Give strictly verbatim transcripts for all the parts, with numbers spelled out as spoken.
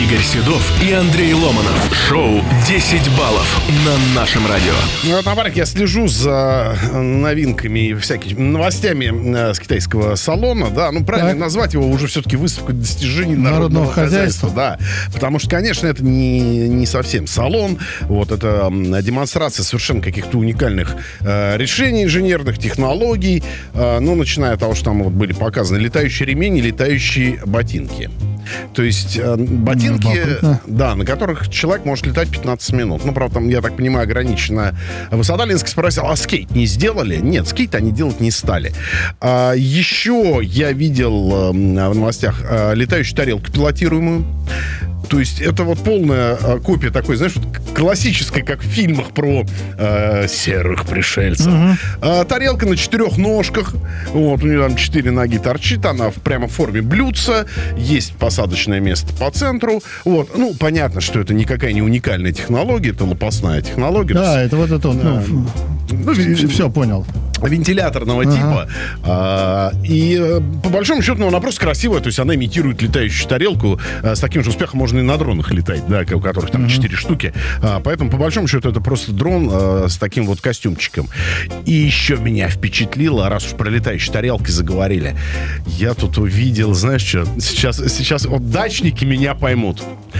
Игорь Седов и Андрей Ломанов. Шоу «десять баллов» на нашем радио. Ну, товарищ, я слежу за новинками и всякими новостями с китайского салона. Да, ну, правильно так. назвать его уже все-таки выставка достижений народного, народного хозяйства. хозяйства. Да, потому что, конечно, это не, не совсем салон. Вот это демонстрация совершенно каких-то уникальных э, решений инженерных, технологий. Э, ну, начиная от того, что там вот были показаны летающие ремни, летающие ботинки. То есть э, ботинки, mm, да, на которых человек может летать пятнадцать минут. Ну, правда, там, я так понимаю, ограниченная высота. Ленский спросил, а скейт не сделали? Нет, скейт они делать не стали. А, еще я видел э, в новостях э, летающую тарелку пилотируемую. То есть это вот полная а, копия такой, знаешь, вот классической, как в фильмах про э, серых пришельцев. Uh-huh. А, тарелка на четырех ножках. Вот, у нее там четыре ноги торчит. Она в, прямо в форме блюдца. Есть посадочное место по центру. Вот. Ну, понятно, что это никакая не уникальная технология. Это лопастная технология. Да, это вот это вот. Ну, ну, все, все понял. Вентиляторного uh-huh. типа. А, и по большому счету, ну, она просто красивая. То есть она имитирует летающую тарелку. А, с таким же успехом можно и на дронах летать, да, у которых там четыре uh-huh. штуки. А, поэтому, по большому счету, это просто дрон а, с таким вот костюмчиком. И еще меня впечатлило, раз уж про летающие тарелки заговорили, я тут увидел, знаешь что, сейчас, сейчас вот дачники меня поймут.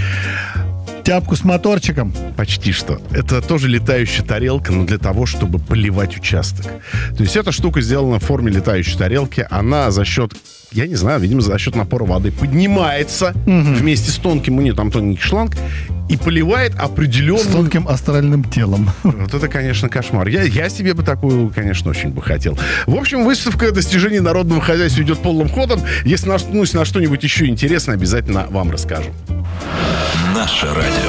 Тяпку с моторчиком. Почти что. Это тоже летающая тарелка, но для того, чтобы поливать участок. То есть эта штука сделана в форме летающей тарелки. Она за счет, я не знаю, видимо, за счет напора воды поднимается угу. вместе с тонким, у нее там тоненький шланг, и поливает определенным... С тонким астральным телем. Вот это, конечно, кошмар. Я, я себе бы такую, конечно, очень бы хотел. В общем, выставка достижений народного хозяйства идет полным ходом. Если наткнусь на что-нибудь еще интересное, обязательно вам расскажу. Наше радио.